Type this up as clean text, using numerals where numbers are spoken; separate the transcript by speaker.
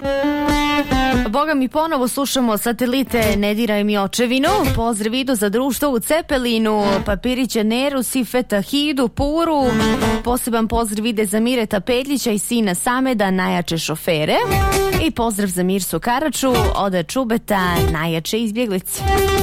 Speaker 1: Boga mi ponovo slušamo Satelite, Ne diraj mi očevinu. Pozdrav idu za društvo u Cepelinu, Papirića Neru, Sifeta Hidu, Puru. Poseban pozdrav ide za Mireta Pedljića i sina Sameda, najjače šofere. I pozdrav za Mirsu Karaču, Oda Čubeta, najjače izbjeglice.